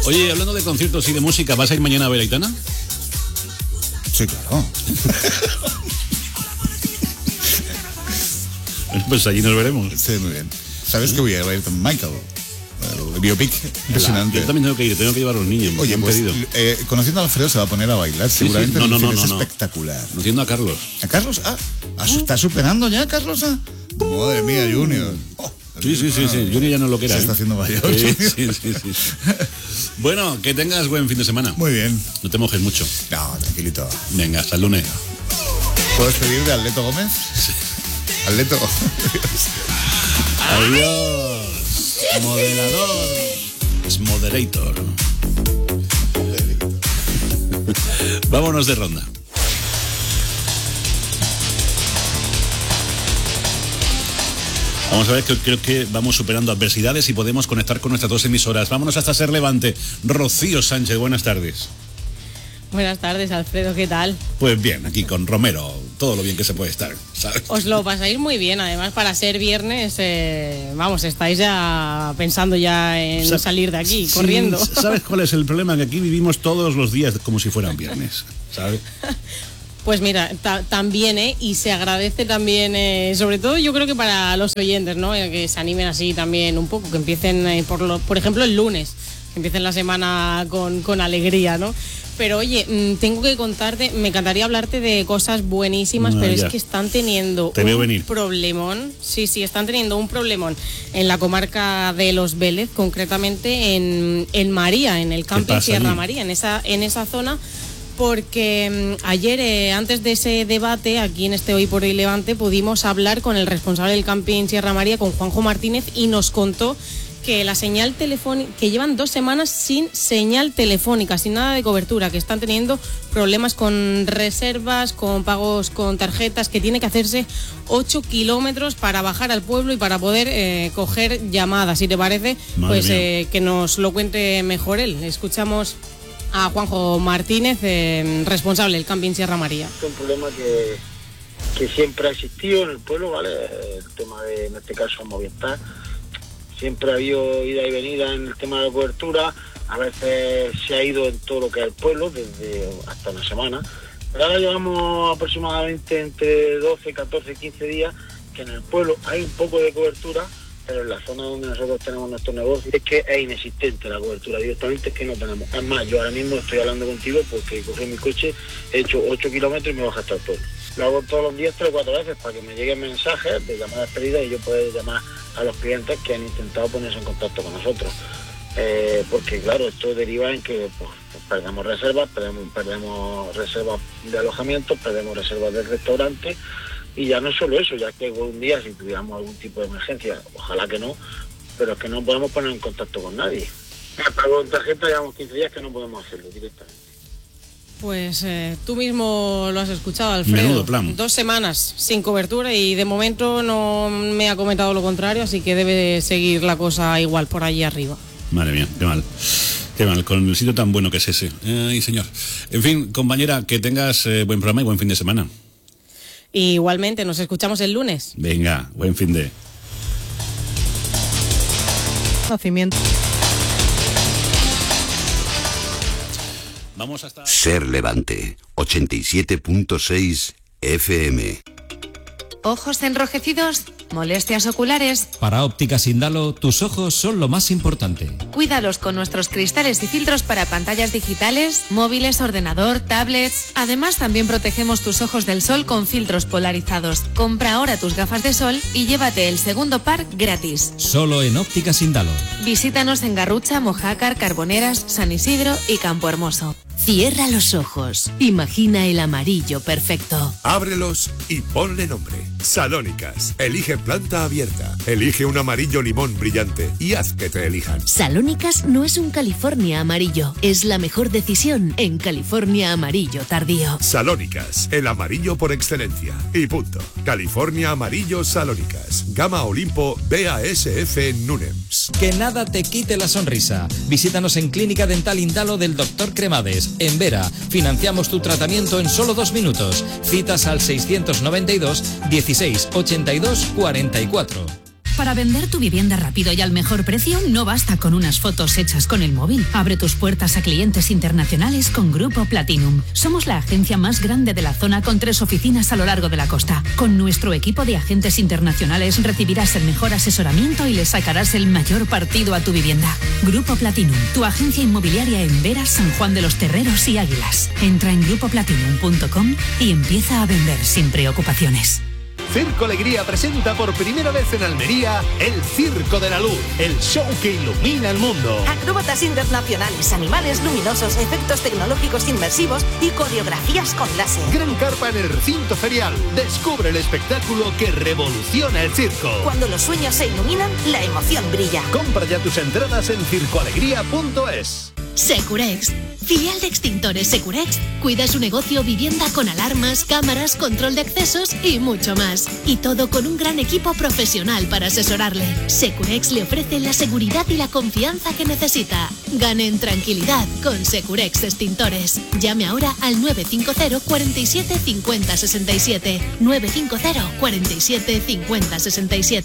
Oye, hablando de conciertos y de música, ¿vas a ir mañana a ver a Aitana? Sí, claro. Pues allí nos veremos. Sí, muy bien. ¿Sabes que voy a ir con Michael? El biopic, impresionante. Yo también tengo que llevar a los niños. Oye, pues, conociendo a Alfredo se va a poner a bailar, seguramente. Sí. No. Es espectacular. Conociendo a Carlos. ¿A Carlos? ¿Está superando ya, Carlos? Madre mía, Junior. Sí. Junior ya no lo que era. Se está haciendo mayor. Sí. Bueno, que tengas buen fin de semana. Muy bien. No te mojes mucho. No, tranquilito. Venga, hasta el lunes. ¿Puedo despedir de Atleto Gómez? Sí. Atleto. Adiós. Modelador. Es moderator. Vámonos de ronda. Vamos a ver, que creo que vamos superando adversidades y podemos conectar con nuestras dos emisoras. Vámonos hasta Ser Levante. Rocío Sánchez, buenas tardes. Buenas tardes, Alfredo, ¿qué tal? Pues bien, aquí con Romero, todo lo bien que se puede estar, ¿sabes? Os lo pasáis muy bien, además para ser viernes, estáis ya pensando ya en salir de aquí, corriendo. ¿Sabes cuál es el problema? Que aquí vivimos todos los días como si fueran viernes, ¿sabes? Pues mira, también, y se agradece también, sobre todo yo creo que para los oyentes, ¿no? Que se animen así también un poco, que empiecen, por ejemplo, el lunes, que empiecen la semana con alegría, ¿no? Pero oye, tengo que contarte, me encantaría hablarte de cosas buenísimas, pero es que están teniendo un problemón. Sí, están teniendo un problemón en la comarca de Los Vélez, concretamente en María, en el camping Sierra María, en esa zona. Porque ayer, antes de ese debate, aquí en este Hoy por Hoy Levante, pudimos hablar con el responsable del camping Sierra María, con Juanjo Martínez, y nos contó que la señal telefónica, que llevan 2 semanas sin señal telefónica, sin nada de cobertura, que están teniendo problemas con reservas, con pagos con tarjetas, que tiene que hacerse 8 kilómetros para bajar al pueblo y para poder coger llamadas. Si te parece, que nos lo cuente mejor él. Escuchamos a Juanjo Martínez, responsable del camping Sierra María. Es un problema que siempre ha existido en el pueblo, ¿vale? El tema de, en este caso, Movistar. Siempre ha habido ida y venida en el tema de la cobertura, a veces se ha ido en todo lo que es el pueblo, desde hasta una semana, pero ahora llevamos aproximadamente entre 12, 14, 15 días que en el pueblo hay un poco de cobertura, pero en la zona donde nosotros tenemos nuestro negocio es que es inexistente la cobertura, directamente es que no tenemos. Es más, yo ahora mismo estoy hablando contigo porque cogí mi coche, he hecho 8 kilómetros y me bajo hasta el pueblo. Lo hago todos los días 3 o 4 veces para que me lleguen mensajes de llamadas perdidas y yo pueda llamar a los clientes que han intentado ponerse en contacto con nosotros. Porque claro, esto deriva en que pues, perdemos reservas, perdemos reservas de alojamiento, perdemos reservas del restaurante, y ya no es solo eso, ya que un día si tuviéramos algún tipo de emergencia, ojalá que no, pero es que no podemos poner en contacto con nadie. Pago en tarjeta, llevamos 15 días que no podemos hacerlo directamente. Pues tú mismo lo has escuchado, Alfredo. Menudo plan. 2 semanas sin cobertura y de momento no me ha comentado lo contrario, así que debe seguir la cosa igual por allí arriba. Madre mía, qué mal. Qué mal, con el sitio tan bueno que es ese. Ay, señor. En fin, compañera, que tengas buen programa y buen fin de semana. Igualmente, nos escuchamos el lunes. Venga, buen fin de... Nacimiento. Vamos hasta... Ser Levante, 87.6 FM. ¿Ojos enrojecidos? ¿Molestias oculares? Para Ópticas Indalo, tus ojos son lo más importante. Cuídalos con nuestros cristales y filtros para pantallas digitales, móviles, ordenador, tablets. Además, también protegemos tus ojos del sol con filtros polarizados. Compra ahora tus gafas de sol y llévate el segundo par gratis. Solo en Ópticas Indalo. Visítanos en Garrucha, Mojácar, Carboneras, San Isidro y Campo Hermoso. Cierra los ojos. Imagina el amarillo perfecto. Ábrelos y ponle nombre. Salónicas. Elige planta abierta. Elige un amarillo limón brillante y haz que te elijan. Salónicas no es un California amarillo. Es la mejor decisión en California amarillo tardío. Salónicas. El amarillo por excelencia. Y punto. California amarillo Salónicas. Gama Olimpo BASF Nunems. Que nada te quite la sonrisa. Visítanos en Clínica Dental Indalo del Dr. Cremades, en Vera. Financiamos tu tratamiento en solo 2 minutos. Citas al 692 16 82 44. Para vender tu vivienda rápido y al mejor precio, no basta con unas fotos hechas con el móvil. Abre tus puertas a clientes internacionales con Grupo Platinum. Somos la agencia más grande de la zona con 3 oficinas a lo largo de la costa. Con nuestro equipo de agentes internacionales recibirás el mejor asesoramiento y le sacarás el mayor partido a tu vivienda. Grupo Platinum, tu agencia inmobiliaria en Vera, San Juan de los Terreros y Águilas. Entra en grupoplatinum.com y empieza a vender sin preocupaciones. Circo Alegría presenta por primera vez en Almería el Circo de la Luz, el show que ilumina el mundo. Acróbatas internacionales, animales luminosos, efectos tecnológicos inmersivos y coreografías con láser. Gran carpa en el recinto ferial. Descubre el espectáculo que revoluciona el circo. Cuando los sueños se iluminan, la emoción brilla. Compra ya tus entradas en circoalegría.es. Securex, filial de extintores Securex, cuida su negocio vivienda con alarmas, cámaras, control de accesos y mucho más. Y todo con un gran equipo profesional para asesorarle. Securex le ofrece la seguridad y la confianza que necesita. Gane en tranquilidad con Securex Extintores. Llame ahora al 950 47 50 67. 950 47 50 67.